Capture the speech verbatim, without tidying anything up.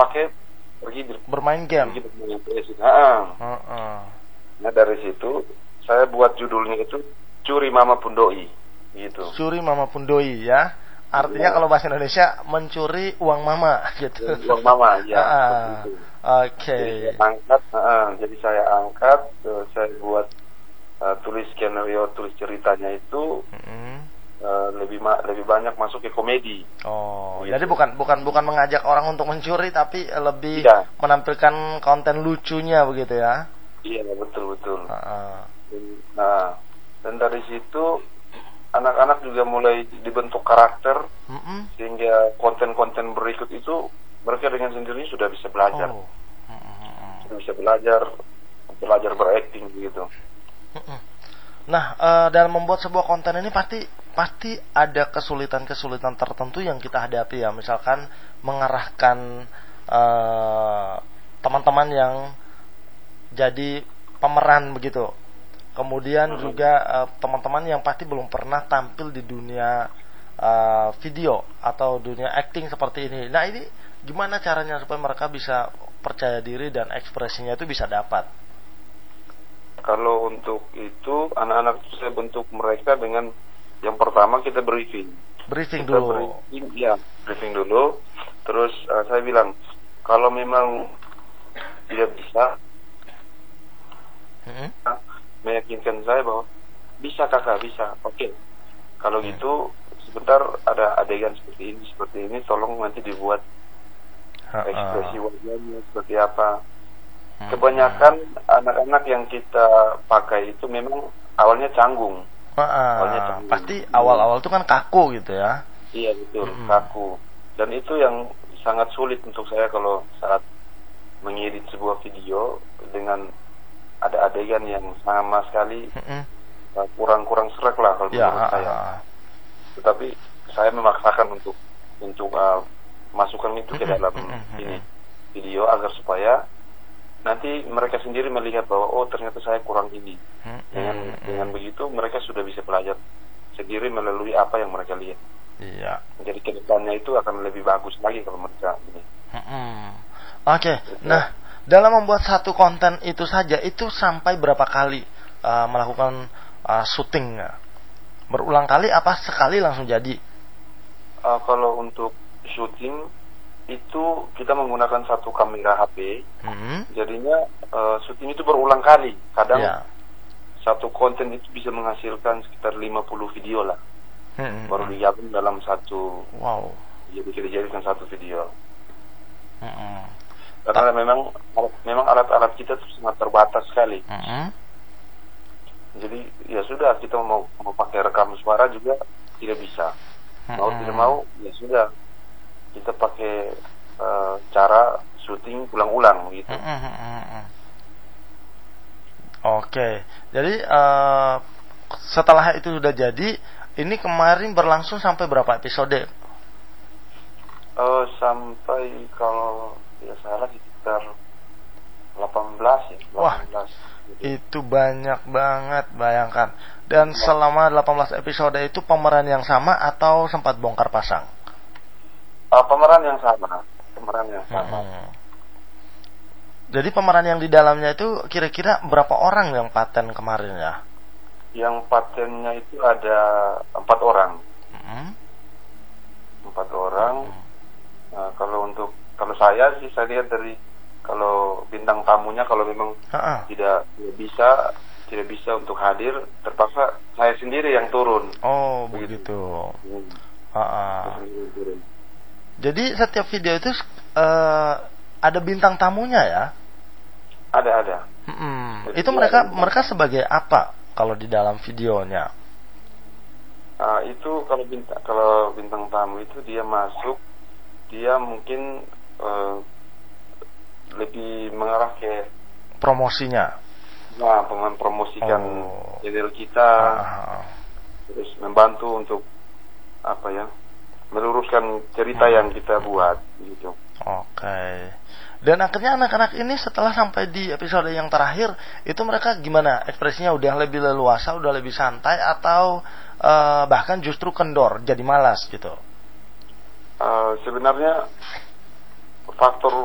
pakai pergi bermain game. Pergi bermain P S. Nah, Uh-uh. nah dari situ saya buat judulnya itu Curi Mama Pundoi, gitu. Curi Mama Pundoi ya. Artinya ya. Kalau bahasa Indonesia mencuri uang mama gitu. Uang mama ya. Uh-uh. Oke. Okay. Jadi saya angkat, uh, jadi saya angkat, uh, saya buat uh, tulis skenario, tulis ceritanya itu. Uh-uh. Uh, lebih ma- lebih banyak masuk ke komedi. Oh, gitu. Jadi bukan bukan bukan mengajak orang untuk mencuri, tapi lebih iya. menampilkan konten lucunya begitu ya? Iya, betul betul. Uh-uh. Nah, dan dari situ anak-anak juga mulai dibentuk karakter, uh-uh. sehingga konten-konten berikut itu mereka dengan sendirinya sudah bisa belajar, oh. uh-uh. sudah bisa belajar belajar berakting begitu. Uh-uh. Nah, uh, dalam membuat sebuah konten ini pasti pasti ada kesulitan-kesulitan tertentu yang kita hadapi ya. Misalkan mengarahkan uh, teman-teman yang jadi pemeran begitu. Kemudian hmm. juga uh, teman-teman yang pasti belum pernah tampil di dunia uh, video atau dunia acting seperti ini. Nah, ini gimana caranya supaya mereka bisa percaya diri dan ekspresinya itu bisa dapat? Kalau untuk itu, anak-anak itu saya bentuk mereka dengan yang pertama kita briefing. Briefing kita dulu. Briefing, ya, briefing dulu. Terus uh, saya bilang, kalau memang tidak bisa, mm-hmm. meyakinkan saya bahwa bisa kakak, bisa. Oke. Okay. Kalau mm. gitu, sebentar ada adegan seperti ini, seperti ini, tolong nanti dibuat uh-uh. ekspresi wajahnya seperti apa. Kebanyakan hmm. anak-anak yang kita pakai itu memang awalnya canggung. Ah, awalnya canggung. Pasti awal-awal itu kan kaku gitu ya. Iya betul, hmm. kaku. Dan itu yang sangat sulit untuk saya kalau saat mengedit sebuah video dengan ada adegan yang sama sekali hmm. kurang-kurang serak lah kalau ya, menurut saya. Ah. Tetapi saya memaksakan untuk untuk uh, masukkan itu ke dalam hmm. ini video agar supaya nanti mereka sendiri melihat bahwa oh ternyata saya kurang ini. Hmm, dengan hmm, dengan hmm. begitu mereka sudah bisa belajar sendiri melalui apa yang mereka lihat. Iya. Jadi kedepannya itu akan lebih bagus lagi kalau mereka ini. Hmm. Oke. Okay. Nah, dalam membuat satu konten itu saja itu sampai berapa kali uh, melakukan uh, syuting? Berulang kali apa sekali langsung jadi? Uh, kalau untuk syuting itu kita menggunakan satu kamera H P, mm-hmm. jadinya uh, syuting itu berulang kali. Kadang yeah. satu konten itu bisa menghasilkan sekitar lima puluh video lah, mm-hmm. baru digabung dalam satu. Wow. Jadi kita jadikan satu video. Mm-hmm. Karena Ta- memang memang alat-alat kita tuh sangat terbatas sekali. Mm-hmm. Jadi ya sudah kita mau mau pakai rekam suara juga tidak bisa. Mm-hmm. Mau tidak mau ya sudah. Kita pakai uh, cara syuting ulang-ulang gitu. Mm-hmm. Oke, jadi uh, setelah itu sudah jadi, ini kemarin berlangsung sampai berapa episode? Uh, sampai kalau tidak salah sekitar delapan belas ya. delapan belas, wah, gitu. Itu banyak banget, bayangkan. Dan ya. Selama delapan belas episode itu pemeran yang sama atau sempat bongkar pasang? Uh, pemeran yang sama, pemeran yang sama. Hmm. Jadi pemeran yang di dalamnya itu kira-kira berapa orang yang paten kemarin ya? Yang patennya itu ada empat orang. Hmm. Empat orang. Hmm. Nah, kalau untuk kalau saya sih saya lihat dari kalau bintang tamunya kalau memang Ha-ha. tidak tidak bisa tidak bisa untuk hadir, terpaksa saya sendiri yang turun. Oh begitu. Hmm. Ha-ha. Jadi setiap video itu uh, ada bintang tamunya ya? Ada ada. Hmm. Itu mereka ada. mereka sebagai apa kalau di dalam videonya? Uh, itu kalau bintang kalau bintang tamu itu dia masuk, dia mungkin uh, lebih mengarah ke promosinya. Nah, mempromosikan oh. channel kita, ah. terus membantu untuk apa ya? meluruskan cerita hmm. yang kita buat gitu. Oke. Okay. Dan akhirnya anak-anak ini setelah sampai di episode yang terakhir itu mereka gimana? Ekspresinya udah lebih leluasa, udah lebih santai atau uh, bahkan justru kendor, jadi malas gitu? Uh, sebenarnya faktor